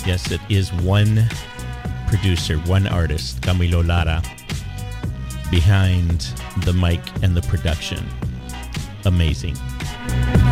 Yes, it is one producer, one artist, Camilo Lara, behind the mic and the production. Amazing.